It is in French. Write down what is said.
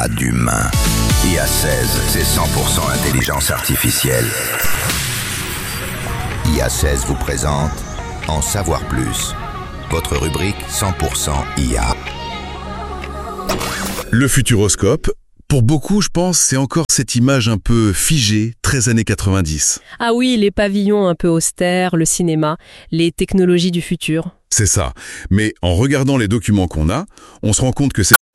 pas d'humain. IA16, c'est 100% intelligence artificielle. IA16 vous présente En savoir plus, votre rubrique 100% IA. Le futuroscope, pour beaucoup, je pense, c'est encore cette image un peu figée, très années 90. Ah oui, les pavillons un peu austères, le cinéma, les technologies du futur. C'est ça. Mais en regardant les documents qu'on a, on se rend compte que c'est